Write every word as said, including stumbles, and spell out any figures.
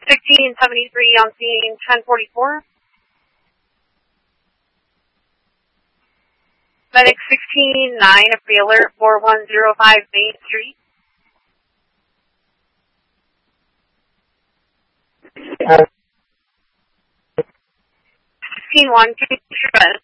sixteen seventy-three on scene ten forty-four. Medic sixteen nine, a failure, four one zero five Main Street. sixteen one, two,